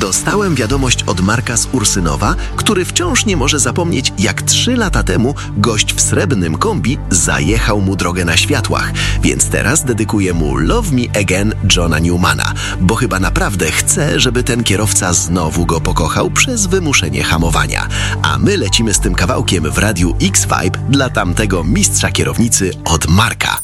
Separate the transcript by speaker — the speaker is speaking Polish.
Speaker 1: Dostałem wiadomość od Marka z Ursynowa, który wciąż nie może zapomnieć, jak 3 lata temu gość w srebrnym kombi zajechał mu drogę na światłach. Więc teraz dedykuję mu Love Me Again Johna Newmana, bo chyba naprawdę chce, żeby ten kierowca znowu go pokochał przez wymuszenie hamowania. A my lecimy z tym kawałkiem w Radiu X-Vibe dla tamtego mistrza kierownicy od Marka.